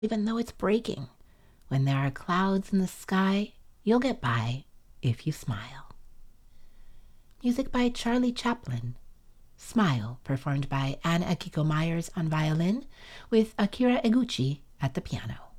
even though it's breaking. When there are clouds in the sky, you'll get by if you smile. Music by Charlie Chaplin. Smile, performed by Anne Akiko Myers on violin, with Akira Eguchi at the piano.